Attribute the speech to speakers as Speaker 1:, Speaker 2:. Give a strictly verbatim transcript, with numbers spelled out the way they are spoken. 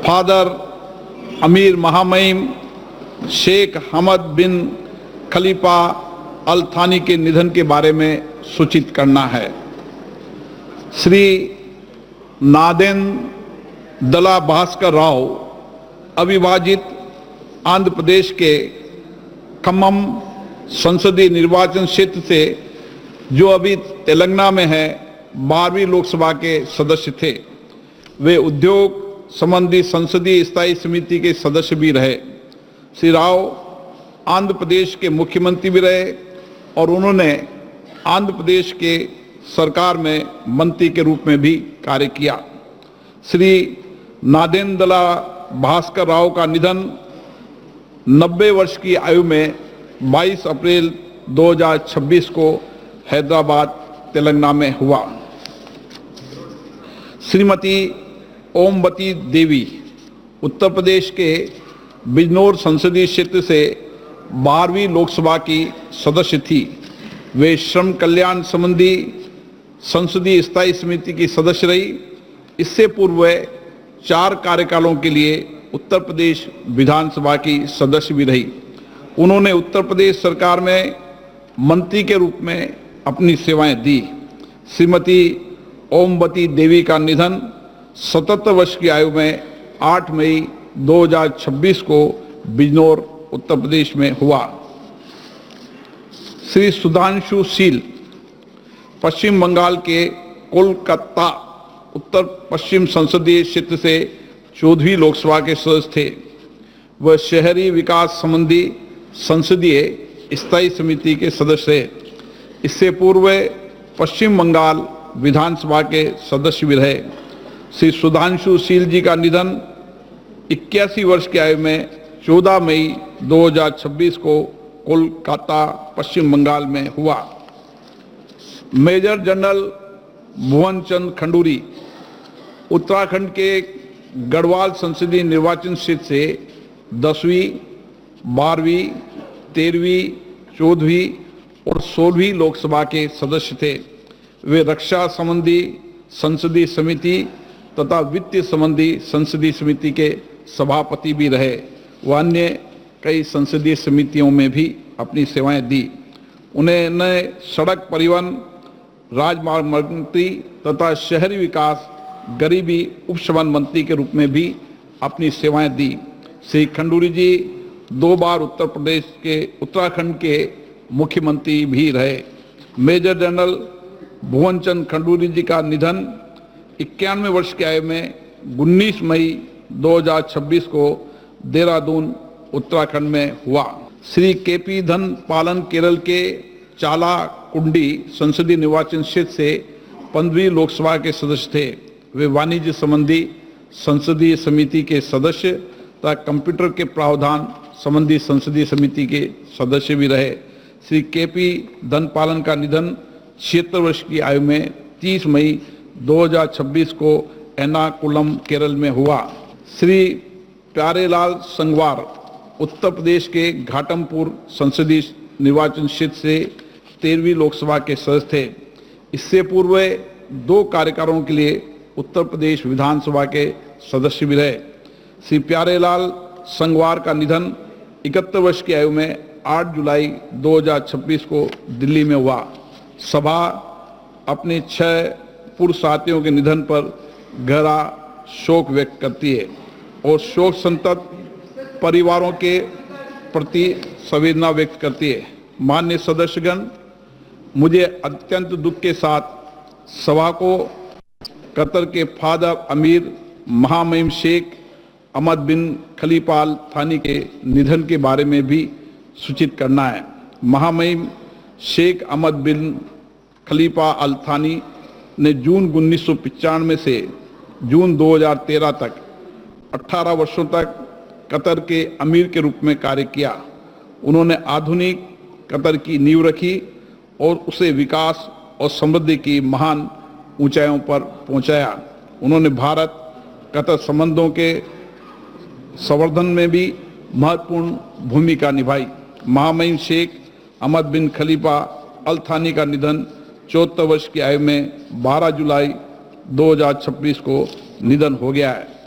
Speaker 1: Father अमीर महामहिम शेख हमद बिन खलीफा अल थानी के निधन के बारे में सूचित करना है। श्री नादेन दला भास्कर राव अविभाजित आंध्र प्रदेश के खम्मम संसदीय निर्वाचन क्षेत्र से, जो अभी तेलंगाना में है, बारहवीं लोकसभा के सदस्य थे। वे उद्योग संबंधी संसदीय स्थायी समिति के सदस्य भी रहे। श्री राव आंध्र प्रदेश के मुख्यमंत्री भी रहे और उन्होंने आंध्र प्रदेश के सरकार में मंत्री के रूप में भी कार्य किया। श्री नादेंदला भास्कर राव का निधन नब्बे वर्ष की आयु में बाईस अप्रैल दो हज़ार छब्बीस को हैदराबाद तेलंगाना में हुआ। श्रीमती ओमवती देवी उत्तर प्रदेश के बिजनौर संसदीय क्षेत्र से बारहवीं लोकसभा की सदस्य थी। वे श्रम कल्याण संबंधी संसदीय स्थायी समिति की सदस्य रही। इससे पूर्व वे चार कार्यकालों के लिए उत्तर प्रदेश विधानसभा की सदस्य भी रही। उन्होंने उत्तर प्रदेश सरकार में मंत्री के रूप में अपनी सेवाएं दी। श्रीमती ओमवती देवी का निधन सतहत्तर वर्ष की आयु में आठ मई दो हज़ार छब्बीस को बिजनौर उत्तर प्रदेश में हुआ। श्री सुधांशु शील पश्चिम बंगाल के कोलकाता उत्तर पश्चिम संसदीय क्षेत्र से चौदहवीं लोकसभा के सदस्य थे। वह शहरी विकास संबंधी संसदीय स्थायी समिति के सदस्य थे। इससे पूर्व पश्चिम बंगाल विधानसभा के सदस्य भी रहे। श्री सुधांशु शील जी का निधन इक्यासी वर्ष की आयु में चौदह मई दो हज़ार छब्बीस को कोलकाता पश्चिम बंगाल में हुआ। मेजर जनरल भुवन चंद खंडूरी उत्तराखंड के गढ़वाल संसदीय निर्वाचन क्षेत्र से दसवीं, बारहवीं, तेरहवीं, चौदहवीं और सोलहवीं लोकसभा के सदस्य थे। वे रक्षा संबंधी संसदीय समिति तथा वित्त संबंधी संसदीय समिति के सभापति भी रहे। वह अन्य कई संसदीय समितियों में भी अपनी सेवाएं दी। उन्हें नए सड़क परिवहन, राजमार्ग मंत्री तथा शहरी विकास, गरीबी उपशमन मंत्री के रूप में भी अपनी सेवाएं दी। श्री खंडूरी जी दो बार उत्तर प्रदेश के उत्तराखंड के मुख्यमंत्री भी रहे। मेजर जनरल भुवन चंद खंडूरी जी का निधन इक्यानवे वर्ष की आयु में उन्नीस मई दो हज़ार छब्बीस को देहरादून उत्तराखंड में हुआ। श्री के पी धन पालन केरल के चाला कुंडी संसदीय निर्वाचन क्षेत्र से पंद्रहवीं लोकसभा के सदस्य थे। वे वाणिज्य संबंधी संसदीय समिति के सदस्य तथा कंप्यूटर के प्रावधान संबंधी संसदीय समिति के सदस्य भी रहे। श्री के पी धन पालन का निधन छिहत्तर वर्ष की आयु में तीस मई दो हज़ार छब्बीस को एर्नाकुलम केरल में हुआ। श्री प्यारेलाल संगवार उत्तर प्रदेश के घाटमपुर संसदीय निर्वाचन क्षेत्र से तेरहवीं लोकसभा के सदस्य थे। इससे पूर्व दो कार्यकालों के लिए उत्तर प्रदेश विधानसभा के सदस्य भी रहे। श्री प्यारेलाल संगवार का निधन इकहत्तर वर्ष की आयु में आठ जुलाई दो हज़ार छब्बीस को दिल्ली में हुआ। सभा अपने छह पूर्व साथियों के निधन पर गहरा शोक व्यक्त करती है और शोक संतप्त परिवारों के प्रति संवेदना व्यक्त करती है। माननीय सदस्यगण, मुझे अत्यंत दुख के साथ सभा को कतर के फादर अमीर महामहिम शेख अहमद बिन खलीफा अल थानी के निधन के बारे में भी सूचित करना है। महामहिम शेख अहमद बिन खलीफा अल थानी ने जून उन्नीस सौ पचानवे से जून दो हज़ार तेरह तक अठारह वर्षों तक कतर के अमीर के रूप में कार्य किया। उन्होंने आधुनिक कतर की नींव रखी और उसे विकास और समृद्धि की महान ऊंचाइयों पर पहुंचाया। उन्होंने भारत कतर संबंधों के संवर्धन में भी महत्वपूर्ण भूमिका निभाई। महामहिम शेख अहमद बिन खलीफा अल थानी का निधन चौहत्तर वर्ष की आयु में बारह जुलाई दो हज़ार छब्बीस को निधन हो गया है।